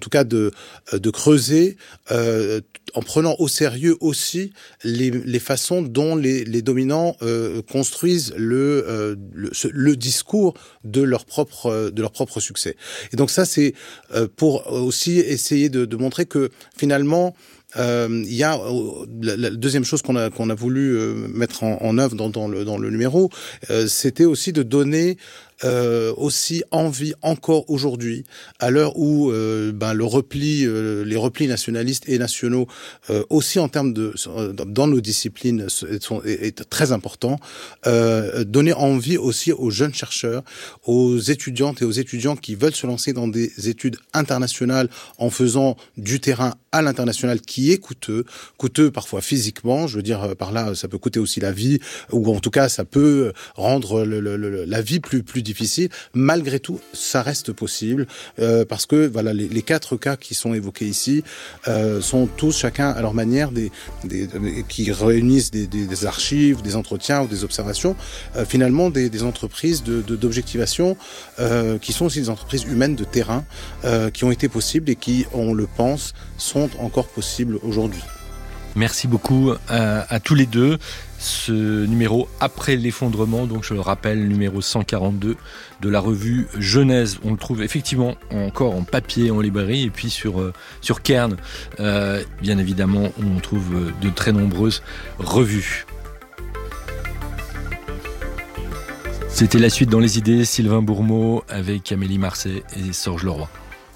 tout cas de creuser en prenant au sérieux aussi les façons dont les dominants construisent le discours de leur propre succès. Et donc ça, c'est pour aussi essayer de montrer que finalement, il y a la deuxième chose qu'on a voulu mettre en œuvre dans le numéro, c'était aussi de donner aussi envie encore aujourd'hui, à l'heure où les replis nationalistes et nationaux aussi en termes dans nos disciplines est très important, donner envie aussi aux jeunes chercheurs, aux étudiantes et aux étudiants qui veulent se lancer dans des études internationales en faisant du terrain à l'international qui est coûteux parfois physiquement, je veux dire par là ça peut coûter aussi la vie, ou en tout cas ça peut rendre la vie plus difficile. Malgré tout, ça reste possible parce que voilà les 4 cas qui sont évoqués ici sont tous chacun à leur manière qui réunissent des archives, des entretiens ou des observations, finalement des entreprises d'objectivation qui sont aussi des entreprises humaines de terrain qui ont été possibles et qui, on le pense, sont encore possibles aujourd'hui. Merci beaucoup à tous les deux. Ce numéro après l'effondrement, donc je le rappelle, numéro 142 de la revue Genèse. On le trouve effectivement encore en papier en librairie et puis sur Cairn. Bien évidemment, on trouve de très nombreuses revues. C'était la suite dans les idées, Sylvain Bourmeau avec Amélie Marseille et Sorge Leroy.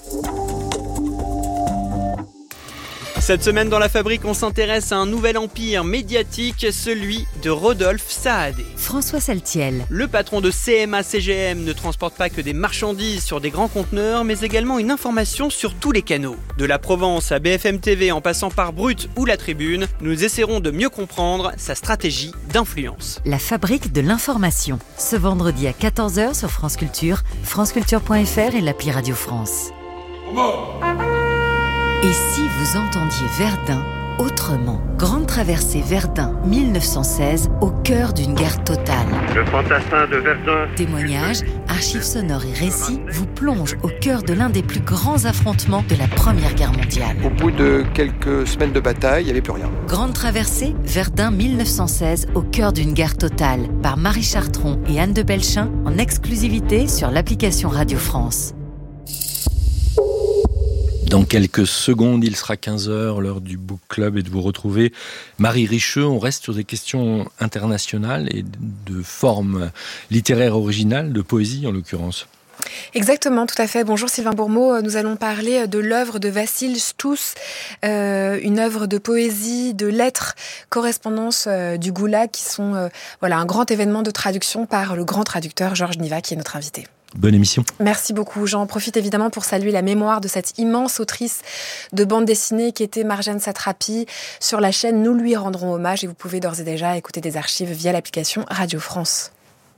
Cette semaine dans La Fabrique, on s'intéresse à un nouvel empire médiatique, celui de Rodolphe Saadé. François Saltiel. Le patron de CMA-CGM ne transporte pas que des marchandises sur des grands conteneurs, mais également une information sur tous les canaux. De la Provence à BFM TV en passant par Brut ou La Tribune, nous essaierons de mieux comprendre sa stratégie d'influence. La Fabrique de l'information. Ce vendredi à 14h sur France Culture, franceculture.fr et l'appli Radio France. Et si vous entendiez Verdun autrement? Grande traversée Verdun 1916, au cœur d'une guerre totale. Le fantassin de Verdun. Témoignages, archives sonores et récits vous plongent au cœur de l'un des plus grands affrontements de la Première Guerre mondiale. Au bout de quelques semaines de bataille, il n'y avait plus rien. Grande traversée Verdun 1916, au cœur d'une guerre totale, par Marie Chartron et Anne de Belchin, en exclusivité sur l'application Radio France. Dans quelques secondes, il sera 15h, l'heure du Book Club, et de vous retrouver Marie Richeux. On reste sur des questions internationales et de formes littéraires originales, de poésie en l'occurrence. Exactement, tout à fait. Bonjour Sylvain Bourmeau. Nous allons parler de l'œuvre de Vassil Stouss, une œuvre de poésie, de lettres, correspondances du Goulag, qui sont un grand événement de traduction par le grand traducteur Georges Niva, qui est notre invité. Bonne émission. Merci beaucoup. J'en profite évidemment pour saluer la mémoire de cette immense autrice de bande dessinée qui était Marjane Satrapi. Sur la chaîne, nous lui rendrons hommage et vous pouvez d'ores et déjà écouter des archives via l'application Radio France.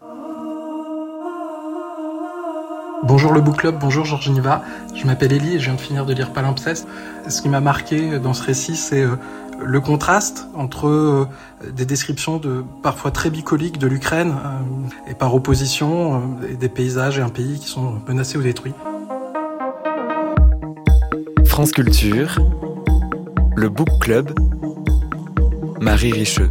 Bonjour le Book Club, bonjour Georges Niva. Je m'appelle Élie et je viens de finir de lire Palimpseste. Ce qui m'a marqué dans ce récit, c'est le contraste entre des descriptions parfois très bucoliques de l'Ukraine et par opposition des paysages et un pays qui sont menacés ou détruits. France Culture, le Book Club, Marie Richeux.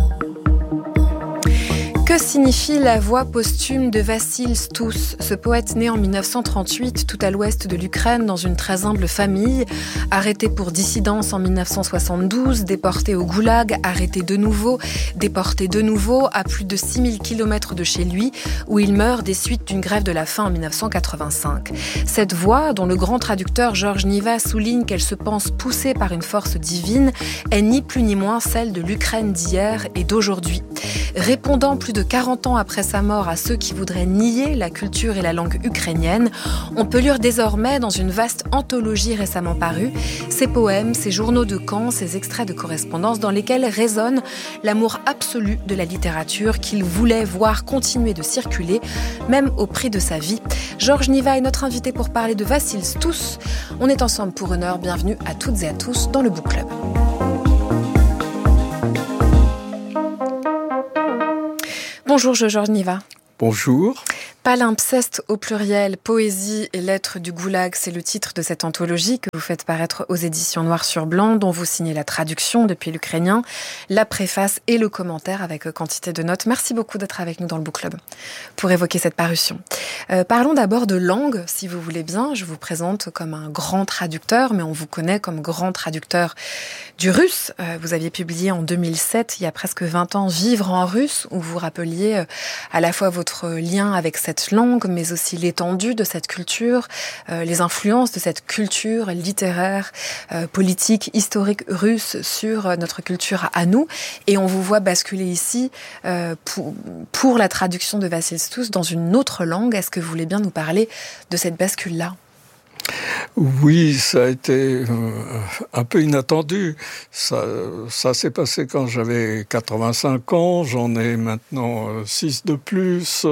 Que signifie la voix posthume de Vassil Stouss, ce poète né en 1938 tout à l'ouest de l'Ukraine dans une très humble famille, arrêté pour dissidence en 1972, déporté au Goulag, arrêté de nouveau, déporté de nouveau à plus de 6000 km de chez lui, où il meurt des suites d'une grève de la faim en 1985. Cette voix, dont le grand traducteur Georges Niva souligne qu'elle se pense poussée par une force divine, est ni plus ni moins celle de l'Ukraine d'hier et d'aujourd'hui. Répondant plus de 40 ans après sa mort à ceux qui voudraient nier la culture et la langue ukrainienne, on peut lire désormais dans une vaste anthologie récemment parue ses poèmes, ses journaux de camp, ses extraits de correspondance dans lesquels résonne l'amour absolu de la littérature qu'il voulait voir continuer de circuler, même au prix de sa vie. Georges Niva est notre invité pour parler de Vassil Stouss. On est ensemble pour une heure. Bienvenue à toutes et à tous dans le Book Club. Bonjour Georges Niva. Bonjour. Palimpseste au pluriel, poésie et lettres du goulag, c'est le titre de cette anthologie que vous faites paraître aux éditions Noir sur Blanc, dont vous signez la traduction depuis l'ukrainien, la préface et le commentaire avec quantité de notes. Merci beaucoup d'être avec nous dans le Book Club pour évoquer cette parution. Parlons d'abord de langue, si vous voulez bien. Je vous présente comme un grand traducteur, mais on vous connaît comme grand traducteur du russe. Vous aviez publié en 2007, il y a presque 20 ans, Vivre en russe, où vous rappeliez à la fois votre lien avec cette langue, mais aussi l'étendue de cette culture, les influences de cette culture littéraire, politique, historique russe sur notre culture à nous. Et on vous voit basculer ici pour la traduction de Vassil Stouss dans une autre langue. Est-ce que vous voulez bien nous parler de cette bascule-là ? Oui, ça a été un peu inattendu. Ça s'est passé quand j'avais 85 ans, j'en ai maintenant 6 de plus.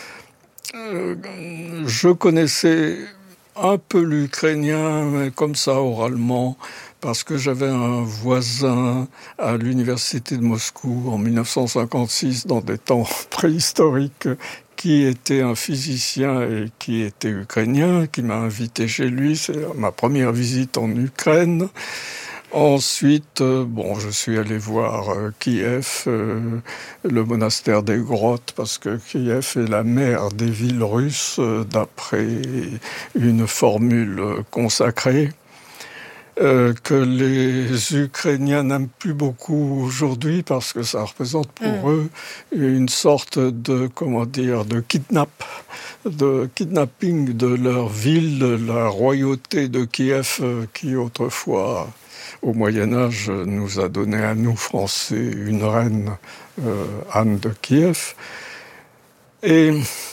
Je connaissais un peu l'ukrainien, mais comme ça, oralement, parce que j'avais un voisin à l'université de Moscou en 1956, dans des temps préhistoriques, qui était un physicien et qui était ukrainien, qui m'a invité chez lui. C'est ma première visite en Ukraine. Ensuite, je suis allé voir Kiev, le monastère des grottes, parce que Kiev est la mère des villes russes, d'après une formule consacrée. Que les Ukrainiens n'aiment plus beaucoup aujourd'hui parce que ça représente pour eux une sorte de kidnapping de leur ville, de la royauté de Kiev qui autrefois, au Moyen-Âge, nous a donné à nous Français une reine, Anne de Kiev. Mais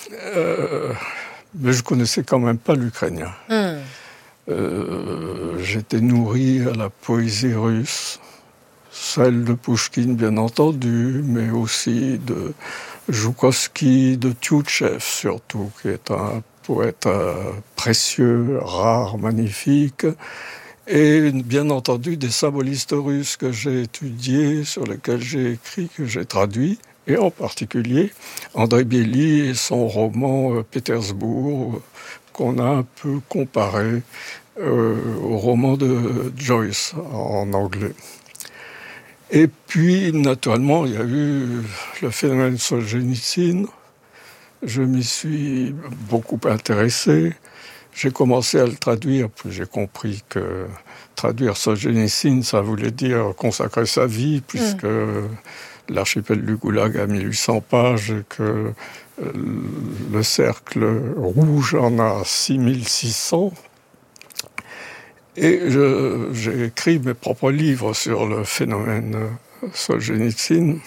je connaissais quand même pas l'ukrainien. J'étais nourri à la poésie russe, celle de Pouchkine bien entendu, mais aussi de Joukovski, de Tchoutchev surtout, qui est un poète précieux, rare, magnifique, et bien entendu des symbolistes russes que j'ai étudiés, sur lesquels j'ai écrit, que j'ai traduit, et en particulier André Bieli et son roman Pétersbourg, qu'on a un peu comparé au roman de Joyce en anglais. Et puis, naturellement, il y a eu le phénomène Solzhenitsyn. Je m'y suis beaucoup intéressé. J'ai commencé à le traduire, puis j'ai compris que traduire Solzhenitsyn, ça voulait dire consacrer sa vie, puisque l'archipel du Goulag a 1800 pages et que le cercle rouge en a 6600. Et j'ai écrit mes propres livres sur le phénomène Solzhenitsyn.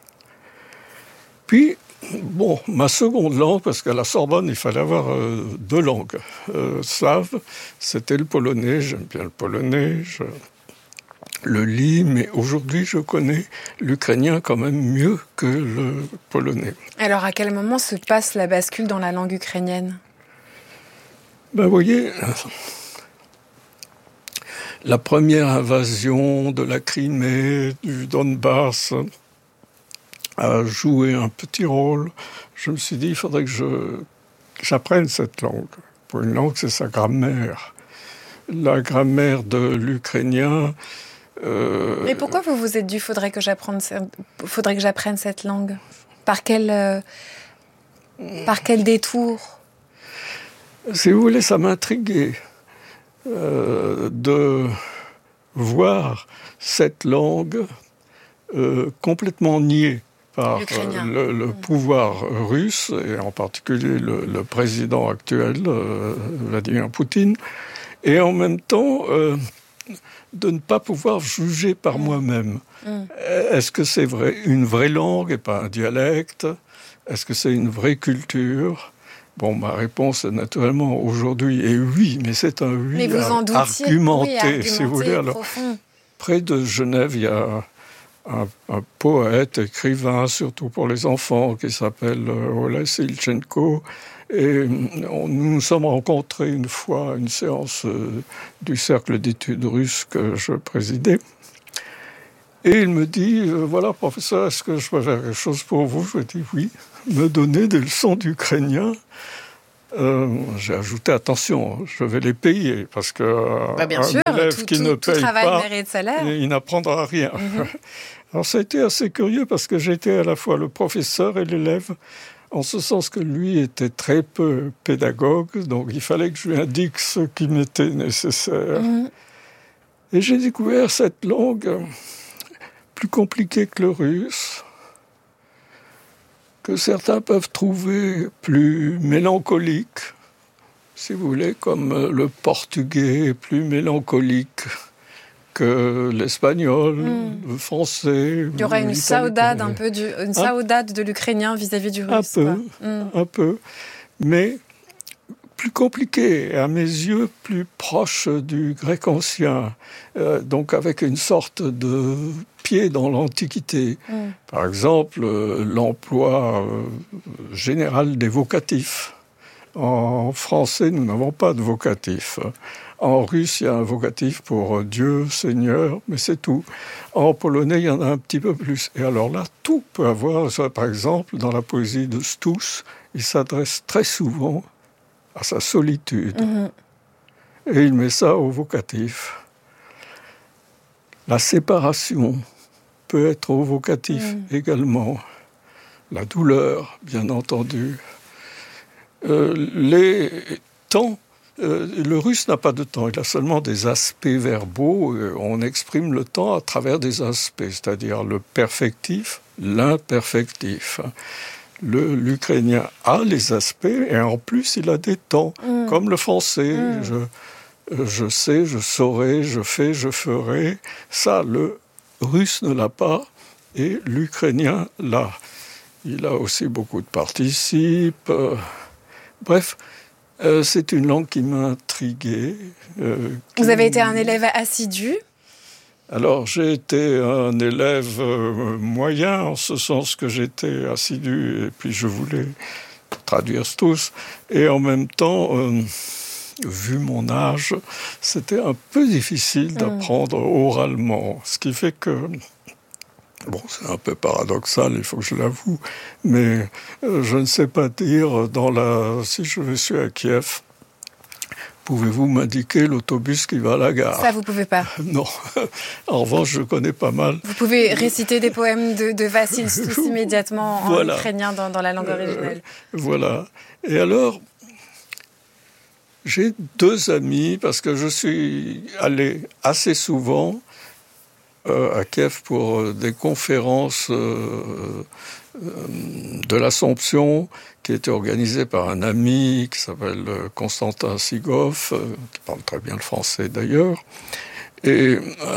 Puis, ma seconde langue, parce qu'à la Sorbonne, il fallait avoir 2 langues slaves, c'était le polonais. J'aime bien le polonais, je le lis, mais aujourd'hui, je connais l'ukrainien quand même mieux que le polonais. Alors, à quel moment se passe la bascule dans la langue ukrainienne ? Vous voyez, la première invasion de la Crimée, du Donbass, a joué un petit rôle. Je me suis dit, il faudrait que j'apprenne cette langue. Pour une langue, c'est sa grammaire. La grammaire de l'ukrainien. Mais pourquoi vous vous êtes dit, faudrait que j'apprenne cette langue ? Par quel détour ? Si vous voulez, ça m'intriguait de voir cette langue complètement niée par le pouvoir russe, et en particulier le président actuel, Vladimir Poutine, et en même temps de ne pas pouvoir juger par moi-même. Est-ce que c'est une vraie langue et pas un dialecte ? Est-ce que c'est une vraie culture ? Ma réponse, naturellement, aujourd'hui est oui, mais c'est un oui argumenté, si vous voulez. Alors, près de Genève, il y a un poète, écrivain, surtout pour les enfants, qui s'appelle Oleg Ilchenko. Et nous nous sommes rencontrés une fois à une séance du Cercle d'études russes que je présidais. Et il me dit, voilà, professeur, est-ce que je peux faire quelque chose pour vous? Je lui ai dit oui, me donner des leçons d'ukrainien. J'ai ajouté, attention, je vais les payer, parce que bien un sûr, élève qui ne paye pas, mérite salaire. Il n'apprendra rien. Alors ça a été assez curieux, parce que j'étais à la fois le professeur et l'élève, en ce sens que lui était très peu pédagogue, donc il fallait que je lui indique ce qui m'était nécessaire. Et j'ai découvert cette langue plus compliquée que le russe, que certains peuvent trouver plus mélancolique, si vous voulez, comme le portugais est plus mélancolique que l'espagnol, le français. Il y aurait une saudade saudade de l'ukrainien vis-à-vis du russe. Un peu, mais plus compliqué, et à mes yeux plus proche du grec ancien, donc avec une sorte de pied dans l'Antiquité. Par exemple, l'emploi général des vocatifs. En français, nous n'avons pas de vocatif. En russe, il y a un vocatif pour Dieu, Seigneur, mais c'est tout. En polonais, il y en a un petit peu plus. Et alors là, tout peut avoir, par exemple, dans la poésie de Stous, il s'adresse très souvent à sa solitude. Et il met ça au vocatif. La séparation peut être au vocatif également. La douleur, bien entendu. Les temps, le russe n'a pas de temps, il a seulement des aspects verbaux. On exprime le temps à travers des aspects, c'est-à-dire le perfectif, l'imperfectif. L'ukrainien a les aspects et en plus il a des temps, comme le français. Je sais, je saurai, je fais, je ferai. Ça, le russe ne l'a pas et l'ukrainien l'a. Il a aussi beaucoup de participes. Bref, c'est une langue qui m'a intrigué. Vous avez été un élève assidu ? Alors, j'ai été un élève moyen, en ce sens que j'étais assidu, et puis je voulais traduire tous. Et en même temps, vu mon âge, c'était un peu difficile d'apprendre oralement. Ce qui fait que, bon, c'est un peu paradoxal, il faut que je l'avoue, mais je ne sais pas dire, si je suis à Kiev, pouvez-vous m'indiquer l'autobus qui va à la gare? Ça, vous ne pouvez pas. Non. En revanche, je connais pas mal. Vous pouvez réciter des poèmes de Vassil Stous immédiatement en ukrainien dans la langue originelle. Voilà. Et alors, j'ai 2 amis, parce que je suis allé assez souvent à Kiev pour des conférences de l'Assomption qui étaient organisées par un ami qui s'appelle Constantin Sigov, qui parle très bien le français d'ailleurs. Et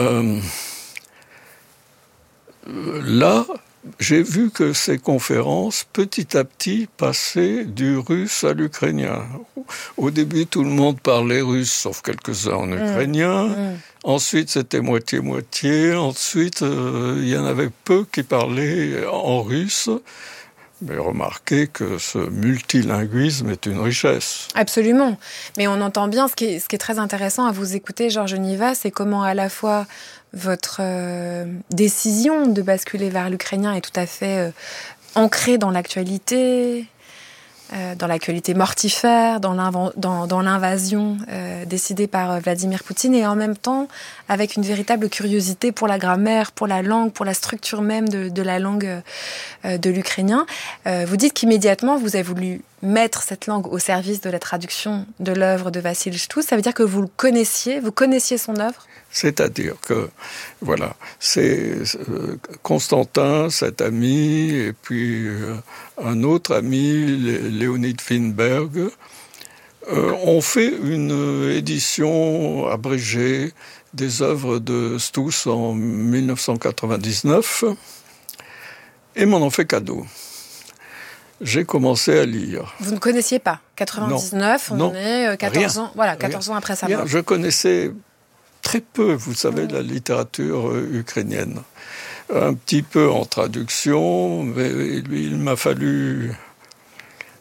là, j'ai vu que ces conférences, petit à petit, passaient du russe à l'ukrainien. Au début, tout le monde parlait russe, sauf quelques-uns en ukrainien. Ensuite, c'était moitié-moitié. Ensuite, il y en avait peu qui parlaient en russe. Mais remarquez que ce multilinguisme est une richesse. Absolument. Mais on entend bien, ce qui est très intéressant à vous écouter, Georges Niva, c'est comment à la fois votre décision de basculer vers l'ukrainien est tout à fait ancrée dans l'actualité mortifère, dans l'invasion décidée par Vladimir Poutine, et en même temps avec une véritable curiosité pour la grammaire, pour la langue, pour la structure même de la langue de l'ukrainien. Vous dites qu'immédiatement vous avez voulu mettre cette langue au service de la traduction de l'œuvre de Vassil Stous. Ça veut dire que vous connaissiez son œuvre ? C'est-à-dire que, voilà, c'est Constantin, cet ami, et puis un autre ami, Léonid Finberg, ont fait une édition abrégée des œuvres de Stous en 1999 et m'en ont fait cadeau. J'ai commencé à lire. Vous ne connaissiez pas 99, non, on est 14 ans, voilà, 14 ans après sa mort. Je connaissais très peu, vous savez, de la littérature ukrainienne. Un petit peu en traduction, mais il m'a fallu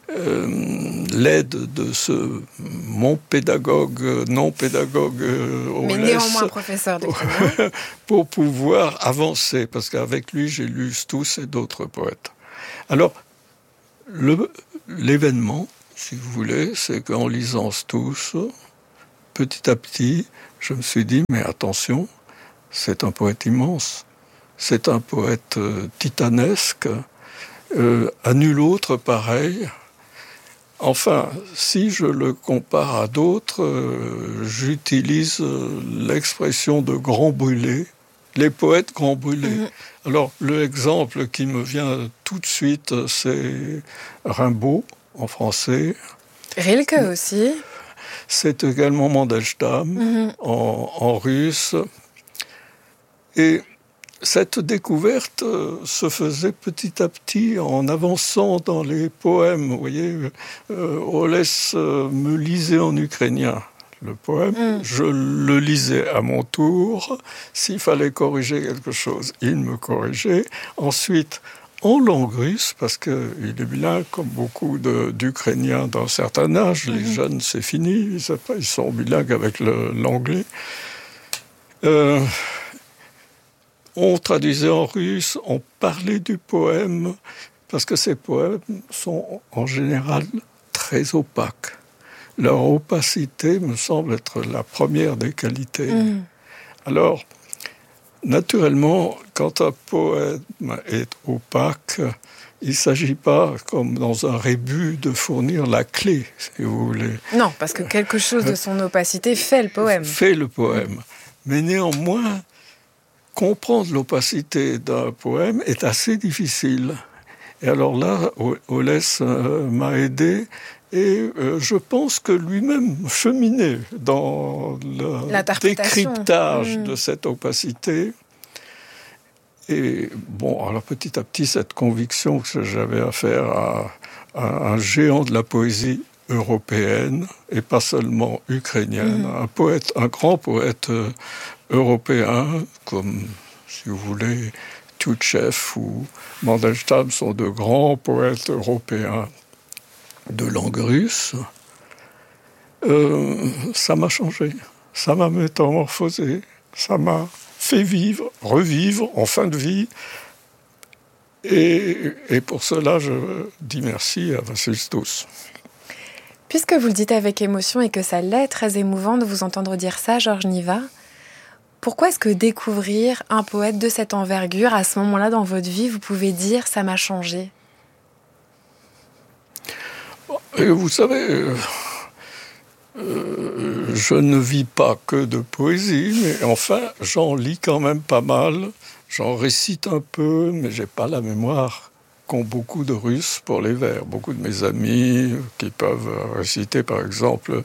l'aide de mon pédagogue, non-pédagogue mais néanmoins professeur d'ukrainien, pour pouvoir avancer, parce qu'avec lui, j'ai lu Stouss et d'autres poètes. Alors, l'événement, si vous voulez, c'est qu'en lisant Stouss, petit à petit, je me suis dit, mais attention, c'est un poète immense, c'est un poète titanesque, à nul autre pareil. Enfin, si je le compare à d'autres, j'utilise l'expression de grand brûlé, les poètes grands brûlés. Alors, l'exemple qui me vient tout de suite, c'est Rimbaud, en français. Rilke aussi. C'est également Mandelstam, en russe. Et cette découverte se faisait petit à petit en avançant dans les poèmes. Vous voyez, Olès me lisait en ukrainien le poème, je le lisais à mon tour. S'il fallait corriger quelque chose, il me corrigeait. Ensuite, en langue russe, parce qu'il est bilingue, comme beaucoup d'Ukrainiens d'un certain âge, les jeunes, c'est fini, ils sont bilingues avec l'anglais. On traduisait en russe, on parlait du poème, parce que ces poèmes sont en général très opaques. Leur opacité me semble être la première des qualités. Alors, naturellement, quand un poème est opaque, il ne s'agit pas, comme dans un rébus, de fournir la clé, si vous voulez. Non, parce que quelque chose de son opacité fait le poème. Fait le poème. Mais néanmoins, comprendre l'opacité d'un poème est assez difficile. Et alors là, Olès m'a aidé et je pense que lui-même cheminait dans le décryptage de cette opacité. Et bon, alors petit à petit, cette conviction que j'avais affaire à un géant de la poésie européenne et pas seulement ukrainienne, un grand poète européen, comme, si vous voulez, Tchoutchev ou Mandelstam sont de grands poètes européens de langue russe, ça m'a changé, ça m'a métamorphosé, ça m'a fait vivre, revivre en fin de vie. Et pour cela, je dis merci à Vassil Stouss. Puisque vous le dites avec émotion et que ça l'est très émouvant de vous entendre dire ça, Georges Niva, pourquoi est-ce que découvrir un poète de cette envergure, à ce moment-là dans votre vie, vous pouvez dire « ça m'a changé » ? Et vous savez, je ne vis pas que de poésie, mais enfin, j'en lis quand même pas mal. J'en récite un peu, mais j'ai pas la mémoire qu'ont beaucoup de Russes pour les vers. Beaucoup de mes amis qui peuvent réciter, par exemple,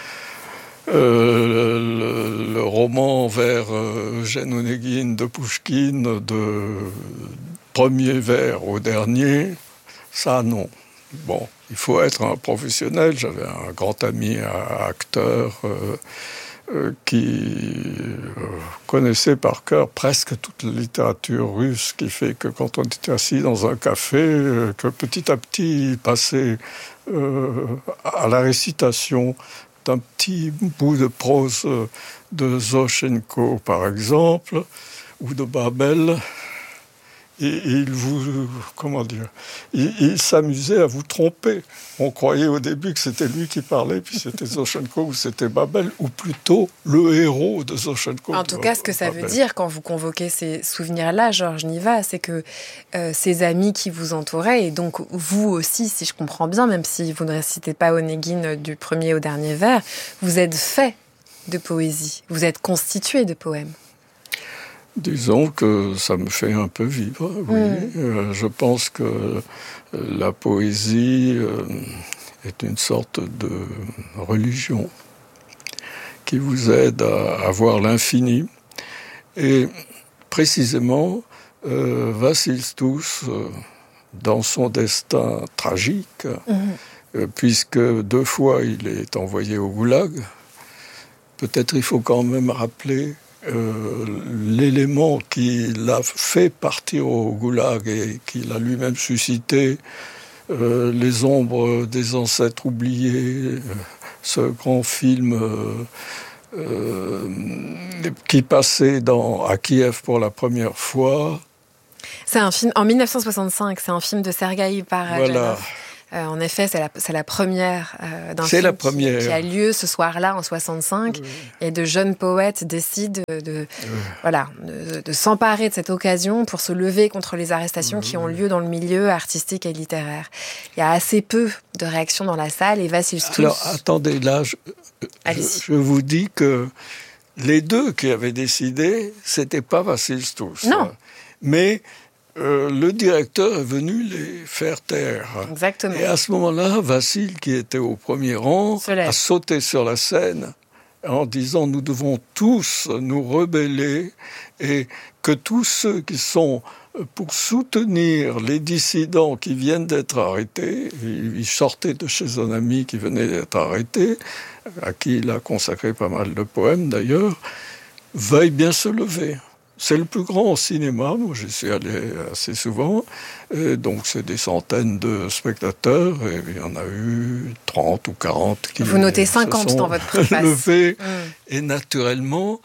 le roman vers Eugène Onegin de Pouchkine, de premier vers au dernier, ça non. Bon, il faut être un professionnel. J'avais un grand ami, acteur, qui connaissait par cœur presque toute la littérature russe, qui fait que quand on était assis dans un café, que petit à petit, il passait à la récitation d'un petit bout de prose de Zoshenko, par exemple, ou de Babel. Et il s'amusait à vous tromper. On croyait au début que c'était lui qui parlait, puis c'était Zoshenko ou c'était Babel, ou plutôt le héros de Zoshenko. En tout cas, ce que ça veut dire quand vous convoquez ces souvenirs-là, Georges Niva, c'est que ces amis qui vous entouraient, et donc vous aussi, si je comprends bien, même si vous ne récitez pas Onegin du premier au dernier vers, vous êtes fait de poésie, vous êtes constitué de poèmes. Disons que ça me fait un peu vivre, oui. Je pense que la poésie est une sorte de religion qui vous aide à voir l'infini. Et précisément, Vassil Stouss, dans son destin tragique, puisque 2 fois il est envoyé au goulag, peut-être il faut quand même rappeler l'élément qui l'a fait partir au goulag et qui l'a lui-même suscité, Les ombres des ancêtres oubliés, ce grand film qui passait à Kiev pour la première fois. C'est un film en 1965, c'est un film de Sergueï Parajanov. Voilà. En effet, c'est la première d'un c'est film la première. Qui a lieu ce soir-là en 65, et de jeunes poètes décident de s'emparer de cette occasion pour se lever contre les arrestations qui ont lieu dans le milieu artistique et littéraire. Il y a assez peu de réactions dans la salle, et Vassil Stouss... Alors, attendez, là, je vous dis que les deux qui avaient décidé, c'était pas Vassil Stouss. Non. Mais le directeur est venu les faire taire. Exactement. Et à ce moment-là, Vassil, qui était au premier rang, a sauté sur la scène en disant « Nous devons tous nous rebeller et que tous ceux qui sont pour soutenir les dissidents qui viennent d'être arrêtés, il sortait de chez un ami qui venait d'être arrêté, à qui il a consacré pas mal de poèmes d'ailleurs, veuillent bien se lever ». C'est le plus grand au cinéma, moi j'y suis allé assez souvent, et donc c'est des centaines de spectateurs, et il y en a eu 30 ou 40 qui Vous notez 50 dans votre préface. Levés, et naturellement,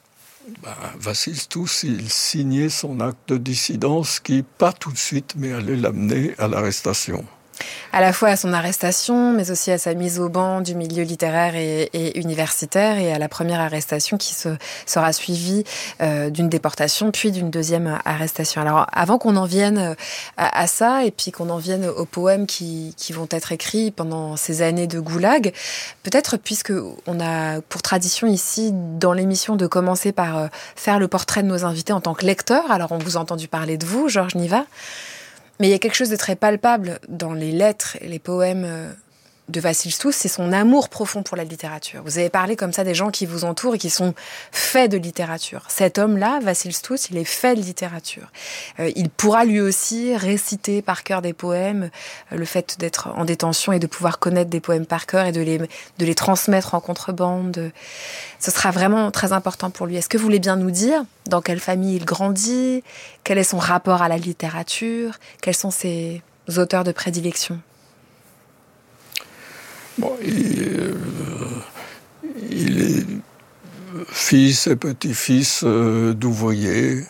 Vassil Stouss, il signait son acte de dissidence qui, pas tout de suite, mais allait l'amener à l'arrestation. À la fois à son arrestation, mais aussi à sa mise au banc du milieu littéraire et universitaire, et à la première arrestation qui sera suivie d'une déportation, puis d'une deuxième arrestation. Alors, avant qu'on en vienne à ça, et puis qu'on en vienne aux poèmes qui vont être écrits pendant ces années de goulag, peut-être, puisque on a pour tradition ici, dans l'émission, de commencer par faire le portrait de nos invités en tant que lecteurs. Alors, on vous a entendu parler de vous, Georges Niva. Mais il y a quelque chose de très palpable dans les lettres et les poèmes de Vassil Stouss, c'est son amour profond pour la littérature. Vous avez parlé comme ça des gens qui vous entourent et qui sont faits de littérature. Cet homme-là, Vassil Stouss, il est fait de littérature. Il pourra lui aussi réciter par cœur des poèmes. Le fait d'être en détention et de pouvoir connaître des poèmes par cœur et de les transmettre en contrebande, ce sera vraiment très important pour lui. Est-ce que vous voulez bien nous dire dans quelle famille il grandit? Quel est son rapport à la littérature? Quels sont ses auteurs de prédilection? Bon, il est fils et petit-fils d'ouvriers.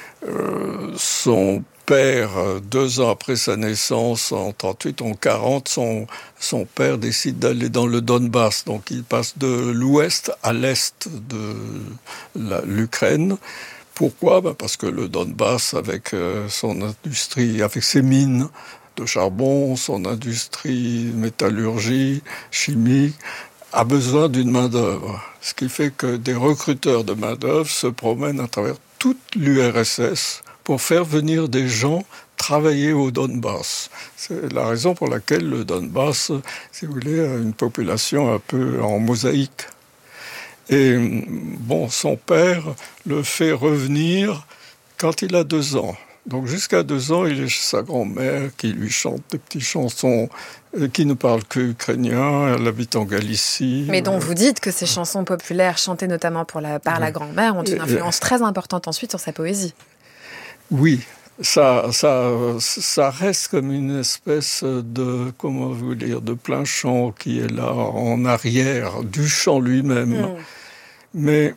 Son père, 2 ans après sa naissance, en 38 ou en 40, son père décide d'aller dans le Donbass. Donc il passe de l'ouest à l'est de l'Ukraine. Pourquoi ? Parce que le Donbass, avec son industrie, avec ses mines de charbon, son industrie métallurgie, chimique, a besoin d'une main-d'œuvre. Ce qui fait que des recruteurs de main-d'œuvre se promènent à travers toute l'URSS pour faire venir des gens travailler au Donbass. C'est la raison pour laquelle le Donbass, si vous voulez, a une population un peu en mosaïque. Et bon, son père le fait revenir quand il a 2 ans. Donc jusqu'à 2 ans, il est chez sa grand-mère qui lui chante des petites chansons qui ne parlent que ukrainien. Elle habite en Galicie. Mais dont vous dites que ces chansons populaires, chantées notamment par la grand-mère, ont une influence très importante ensuite sur sa poésie. Oui, ça reste comme une espèce de, comment vous dire, de plein chant qui est là en arrière du chant lui-même. Mais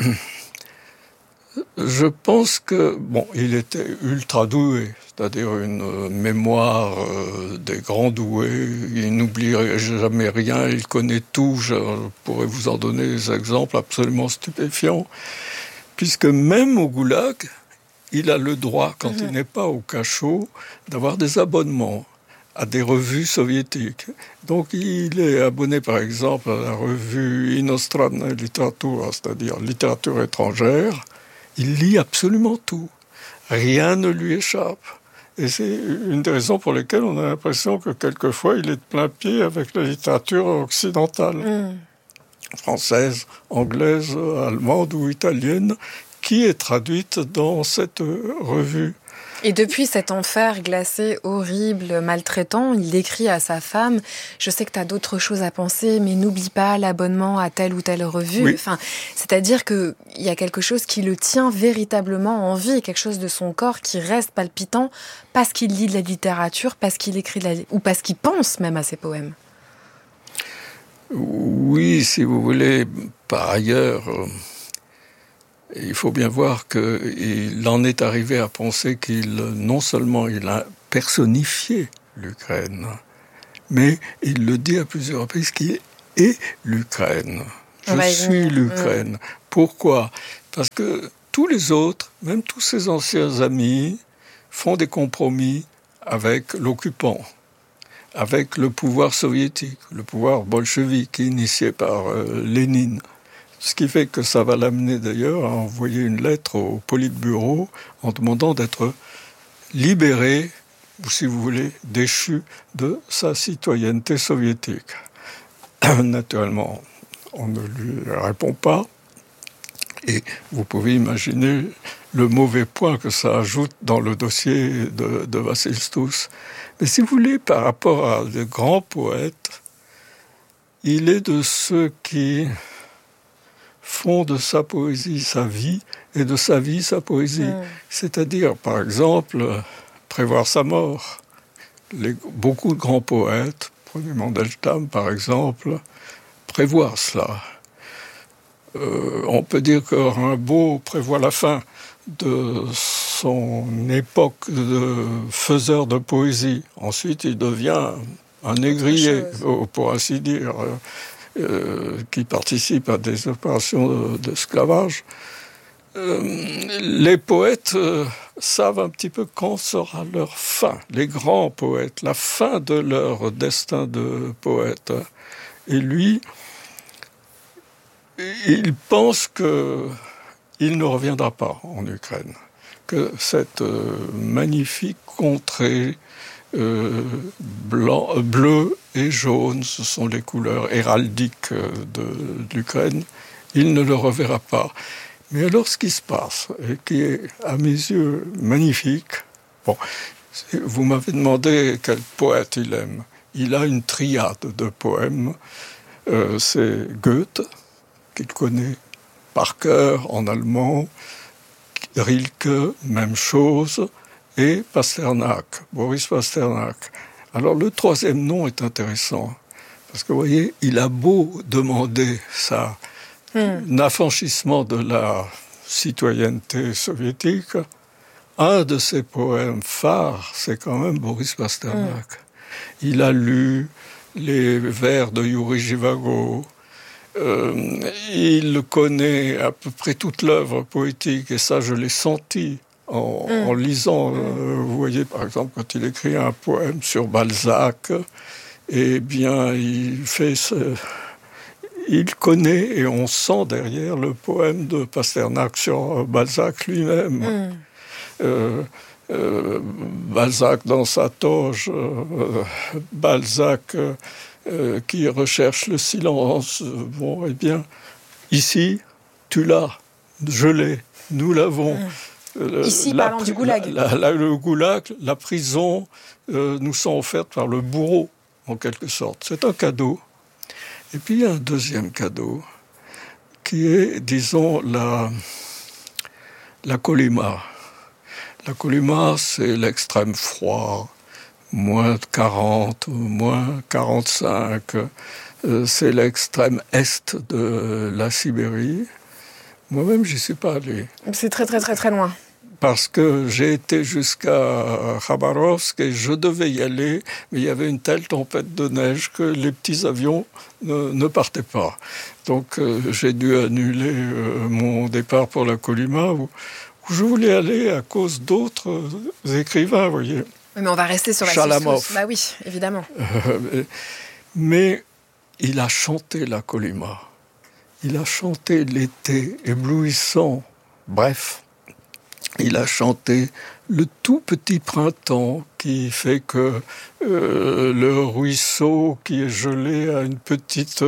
je pense que, bon, il était ultra doué, c'est-à-dire une mémoire des grands doués. Il n'oublierait jamais rien, il connaît tout. Je pourrais vous en donner des exemples absolument stupéfiants. Puisque même au goulag, il a le droit, quand il n'est pas au cachot, d'avoir des abonnements à des revues soviétiques. Donc il est abonné par exemple à la revue Inostrana Literatura, c'est-à-dire littérature étrangère. Il lit absolument tout. Rien ne lui échappe. Et c'est une des raisons pour lesquelles on a l'impression que quelquefois il est de plein pied avec la littérature occidentale. Française, anglaise, allemande ou italienne, qui est traduite dans cette revue. Et depuis cet enfer glacé, horrible, maltraitant, il écrit à sa femme « Je sais que tu as d'autres choses à penser, mais n'oublie pas l'abonnement à telle ou telle revue. Oui. » Enfin, c'est-à-dire qu'il y a quelque chose qui le tient véritablement en vie, quelque chose de son corps qui reste palpitant parce qu'il lit de la littérature, parce qu'il écrit ou parce qu'il pense même à ses poèmes. Oui, si vous voulez, par ailleurs... Il faut bien voir qu'il en est arrivé à penser non seulement il a personnifié l'Ukraine, mais il le dit à plusieurs reprises qu'il est l'Ukraine. Je suis l'Ukraine. Pourquoi ? Parce que tous les autres, même tous ses anciens amis, font des compromis avec l'occupant, avec le pouvoir soviétique, le pouvoir bolchevique initié par Lénine. Ce qui fait que ça va l'amener d'ailleurs à envoyer une lettre au Politburo en demandant d'être libéré, ou si vous voulez, déchu de sa citoyenneté soviétique. Naturellement, on ne lui répond pas. Et vous pouvez imaginer le mauvais point que ça ajoute dans le dossier de Vassil Stouss. Mais si vous voulez, par rapport à de grands poètes, il est de ceux qui font de sa poésie sa vie et de sa vie sa poésie. C'est-à-dire, par exemple, prévoir sa mort. Beaucoup de grands poètes, prenez Mandelstam par exemple, prévoient cela. On peut dire que Rimbaud prévoit la fin de son époque de faiseur de poésie. Ensuite, il devient un négrier, pour ainsi dire, qui participe à des opérations d'esclavage. Les poètes savent un petit peu quand sera leur fin. Les grands poètes, la fin de leur destin de poète. Et lui, il pense qu'il ne reviendra pas en Ukraine, que cette magnifique contrée bleu et jaune, ce sont les couleurs héraldiques de l'Ukraine, il ne le reverra pas. Mais alors ce qui se passe, et qui est à mes yeux magnifique, vous m'avez demandé quel poète il aime. Il a une triade de poèmes, c'est Goethe, qu'il connaît par cœur en allemand, Rilke, même chose, et Pasternak, Boris Pasternak. Alors le troisième nom est intéressant, parce que vous voyez, il a beau demander un affranchissement de la citoyenneté soviétique, un de ses poèmes phares, c'est quand même Boris Pasternak. Il a lu les vers de Yuri Zhivago, il connaît à peu près toute l'œuvre poétique, et ça je l'ai senti en lisant. Vous voyez, par exemple, quand il écrit un poème sur Balzac, eh bien, il connaît, et on sent derrière le poème de Pasternak sur Balzac lui-même. Balzac dans sa toge, Balzac qui recherche le silence. Bon, eh bien, ici, tu l'as, je l'ai, nous l'avons. Ici, parlant du goulag. Le goulag, la prison, nous sont offertes par le bourreau, en quelque sorte. C'est un cadeau. Et puis, il y a un deuxième cadeau, qui est, disons, la Kolyma. La Kolyma, c'est l'extrême froid, moins 40, moins 45. C'est l'extrême est de la Sibérie. Moi-même, j'y suis pas allé. C'est très, très, très, très loin. Parce que j'ai été jusqu'à Khabarovsk et je devais y aller, mais il y avait une telle tempête de neige que les petits avions ne partaient pas. Donc j'ai dû annuler mon départ pour la Kolyma, où je voulais aller à cause d'autres écrivains, vous voyez. Mais on va rester sur la source. Bah oui, évidemment. Mais il a chanté la Kolyma. Il a chanté l'été éblouissant. Bref, il a chanté le tout petit printemps qui fait que le ruisseau qui est gelé a une petite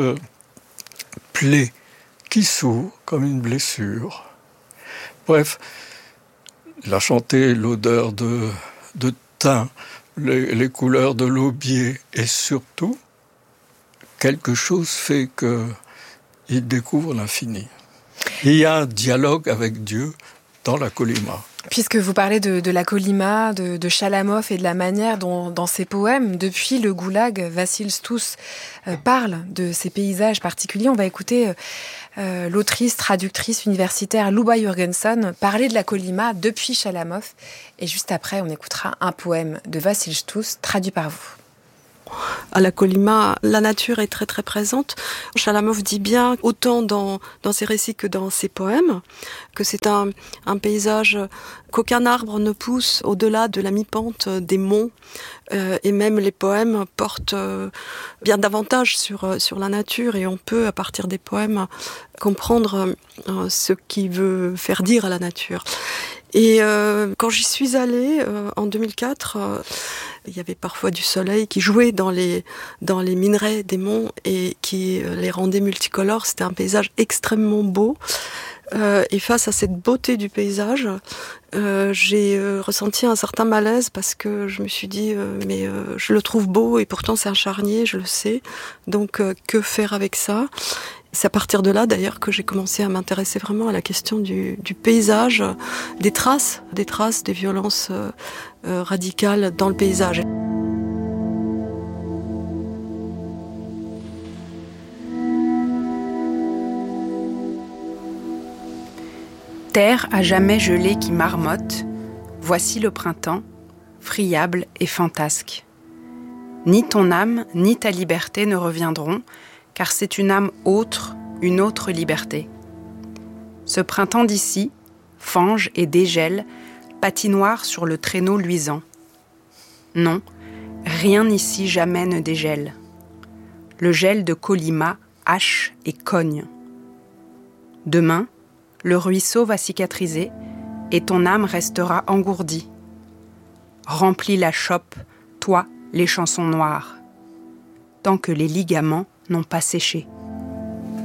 plaie qui s'ouvre comme une blessure. Bref, Il a chanté l'odeur de thym, les couleurs de l'aubier, et surtout, quelque chose fait qu'il découvre l'infini. Il y a un dialogue avec Dieu dans la Kolyma. Puisque vous parlez de la Kolyma, de Chalamov et de la manière dont, dans ses poèmes, depuis le goulag, Vassil Stous parle de ces paysages particuliers, on va écouter l'autrice, traductrice universitaire Luba Jürgenson parler de la Kolyma depuis Chalamov. Et juste après, on écoutera un poème de Vassil Stous traduit par vous. À la Kolyma, la nature est très très présente. Chalamov dit bien, autant dans ses récits que dans ses poèmes, que c'est un paysage qu'aucun arbre ne pousse au-delà de la mi-pente des monts. Et même les poèmes portent bien davantage sur la nature, et on peut, à partir des poèmes, comprendre ce qu'il veut faire dire à la nature. Et quand j'y suis allée en 2004, il y avait parfois du soleil qui jouait dans les minerais des monts et qui les rendait multicolores. C'était un paysage extrêmement beau. Et face à cette beauté du paysage, j'ai ressenti un certain malaise parce que je me suis dit mais je le trouve beau et pourtant c'est un charnier, je le sais. Donc que faire avec ça ? C'est à partir de là, d'ailleurs, que j'ai commencé à m'intéresser vraiment à la question du paysage, des traces des violences radicales dans le paysage. Terre à jamais gelée qui marmotte, voici le printemps, friable et fantasque. Ni ton âme, ni ta liberté ne reviendront, car c'est une âme autre, une autre liberté. Ce printemps d'ici fange et dégèle, patinoire sur le traîneau luisant. Non, rien ici jamais ne dégèle. Le gel de Kolyma hache et cogne. Demain, le ruisseau va cicatriser et ton âme restera engourdie. Remplis la chope, toi, les chansons noires, tant que les ligaments n'ont pas séché.